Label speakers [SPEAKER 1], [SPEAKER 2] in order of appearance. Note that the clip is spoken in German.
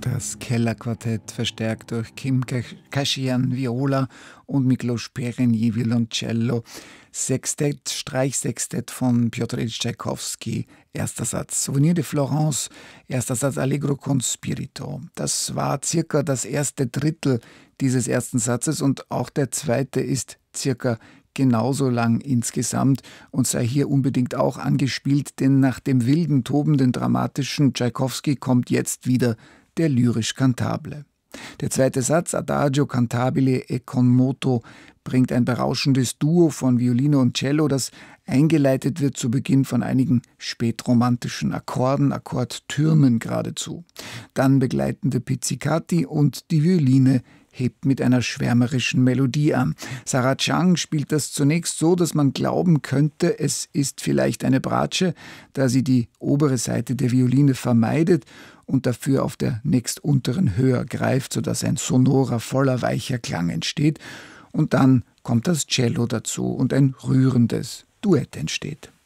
[SPEAKER 1] Das Kellerquartett, verstärkt durch Kim Kaschian Viola und Miklos Perenier Violoncello. Sextett, Streichsextett von Pjotr Iljitsch Tschaikowski. Erster Satz Souvenir de Florence, erster Satz Allegro con spirito. Das war circa das erste Drittel dieses ersten Satzes und auch der zweite ist circa genauso lang insgesamt und sei hier unbedingt auch angespielt, denn nach dem wilden, tobenden, dramatischen Tschaikowski kommt jetzt wieder der lyrisch-kantable. Der zweite Satz, Adagio cantabile e con moto, bringt ein berauschendes Duo von Violine und Cello, das eingeleitet wird zu Beginn von einigen spätromantischen Akkorden, Akkordtürmen geradezu. Dann begleitende Pizzicati und die Violine hebt mit einer schwärmerischen Melodie an. Sarah Chang spielt das zunächst so, dass man glauben könnte, es ist vielleicht eine Bratsche, da sie die obere Seite der Violine vermeidet und dafür auf der nächstunteren höher greift, sodass ein sonorer, voller, weicher Klang entsteht. Und dann kommt das Cello dazu und ein rührendes Duett entsteht.